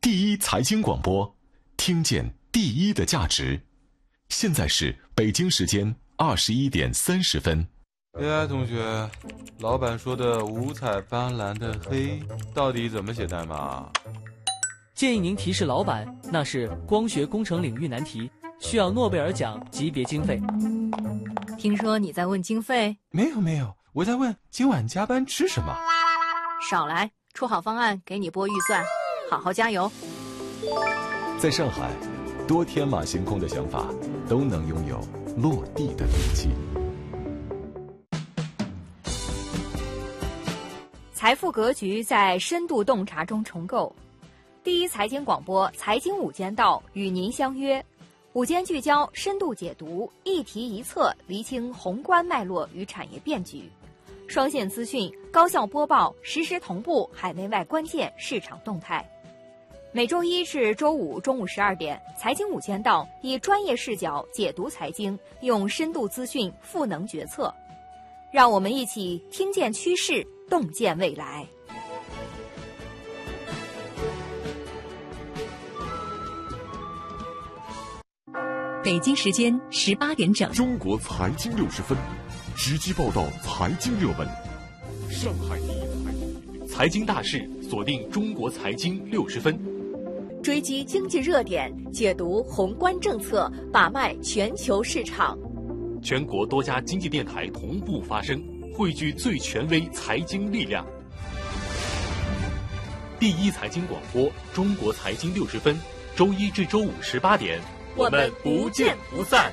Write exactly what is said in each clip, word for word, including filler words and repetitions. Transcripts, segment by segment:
第一财经广播，听见第一的价值。现在是北京时间二十一点三十分。 哎，同学，老板说的五彩斑斓的黑到底怎么写代码？ 建议您提示老板，那是光学工程领域难题，需要诺贝尔奖级别经费。 听说你在问经费？ 没有没有，我在问今晚加班吃什么。 少来，出好方案给你拨预算，好好加油。 在上海，多天马行空的想法都能拥有落地的底气。 财富格局在深度洞察中重构。第一财经广播财经五间道与您相约，五间聚焦，深度解读，一题一策，厘清宏观脉络与产业变局，双线资讯，高效播报，实时同步海内外关键市场动态。每周一至周五中午十二点，财经五间道以专业视角解读财经，用深度资讯赋能决策，让我们一起听见趋势，洞见未来。 北京时间十八点整， 中国财经六十分，直击报道财经热门。上海第一财经财经大事，锁定中国财经六十分， 追击经济热点，解读宏观政策，把脉全球市场。 全国多家经济电台同步发声，汇聚最权威财经力量。第一财经广播，中国财经六十分，周一至周五十八点。我们不见不散。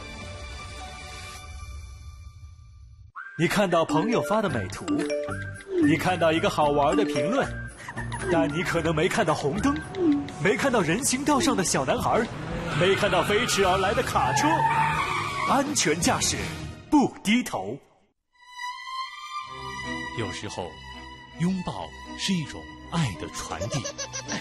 你看到朋友发的美图，你看到一个好玩的评论，但你可能没看到红灯，没看到人行道上的小男孩，没看到飞驰而来的卡车。安全驾驶，不低头。 有时候，拥抱是一种爱的传递。